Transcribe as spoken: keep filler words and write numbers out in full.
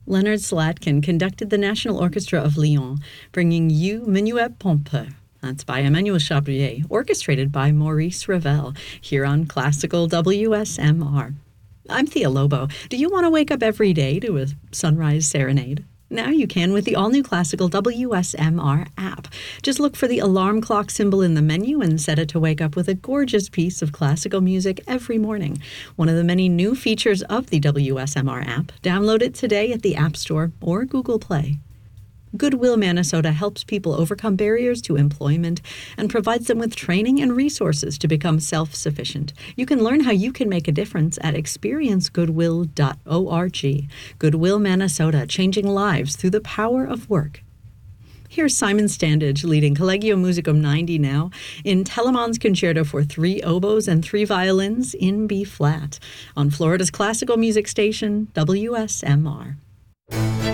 Leonard Slatkin conducted the National Orchestra of Lyon, bringing you Minuet Pompeux. That's by Emmanuel Chabrier, orchestrated by Maurice Ravel, here on Classical W S M R. I'm Thea Lobo. Do you want to wake up every day to a sunrise serenade? Now you can with the all-new Classical W S M R app. Just look for the alarm clock symbol in the menu and set it to wake up with a gorgeous piece of classical music every morning. One of the many new features of the W S M R app. Download it today at the App Store or Google Play. Goodwill Manitoba helps people overcome barriers to employment and provides them with training and resources to become self-sufficient. You can learn how you can make a difference at experience goodwill dot org. Goodwill Manitoba, changing lives through the power of work. Here's Simon Standage leading Collegio Musicum ninety now in Telemann's Concerto for three oboes and three violins in B-flat on Florida's classical music station, W S M R.